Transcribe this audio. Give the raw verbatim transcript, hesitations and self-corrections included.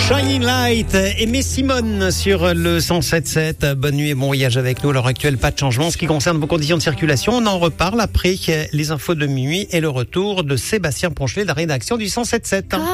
Shining Light, Aimé Simone sur le cent sept sept. Bonne nuit et bon voyage avec nous. À l'heure actuelle, pas de changement. En ce qui concerne vos conditions de circulation, on en reparle après les infos de minuit et le retour de Sébastien Ponchelet de la rédaction du cent sept sept.